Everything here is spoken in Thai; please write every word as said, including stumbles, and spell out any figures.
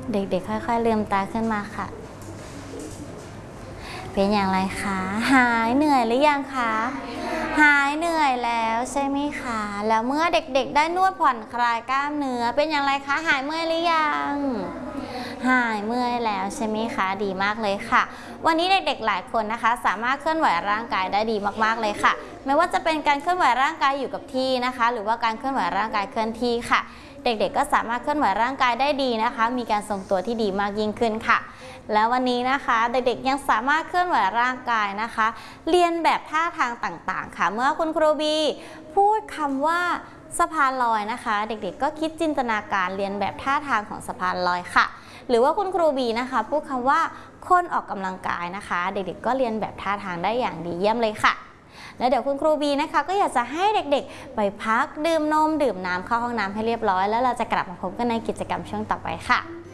เด็กๆค่อยๆลืมตาขึ้นมาค่ะเป็นอย่างไรคะหายเหนื่อยหรือยังคะหายเหนื่อยแล้วใช่ไหมคะแล้วเมื่อเด็กๆได้นวดผ่อนคลายกล้ามเนื้อเป็นอย่างไรคะหายเมื่อยหรือยังหายเมื่อยแล้วใช่ไหมคะดีมากเลยค่ะวันนี้เด็กๆหลายคนนะคะสามารถเคลื่อนไหวร่างกายได้ดีมากๆเลยค่ะไม่ว่าจะเป็นการเคลื่อนไหวร่างกายอยู่กับที่นะคะหรือว่าการเคลื่อนไหวร่างกายเคลื่อนที่ค่ะเด็กๆก็สามารถเคลื่อนไหวร่างกายได้ดีนะคะมีการทรงตัวที่ดีมากยิ่งขึ้นค่ะแล้ววันนี้นะคะเด็กๆยังสามารถเคลื่อนไหวร่างกายนะคะเรียนแบบท่าทางต่างๆค่ะเมื่อคุณครูบีพูดคำว่าสะพานลอยนะคะเด็กๆก็คิดจินตนาการเรียนแบบท่าทางของสะพานลอยค่ะหรือว่าคุณครูบีนะคะพูดคำว่าคนออกกำลังกายนะคะเด็กๆก็เรียนแบบท่าทางได้อย่างดีเยี่ยมเลยค่ะแล้วเดี๋ยวคุณครูบีนะคะก็อยากจะให้เด็กๆไปพักดื่มนมดื่มน้ำเข้าห้องน้ำให้เรียบร้อยแล้วเราจะกลับมาพบกันในกิจกรรมช่วงต่อไปค่ะ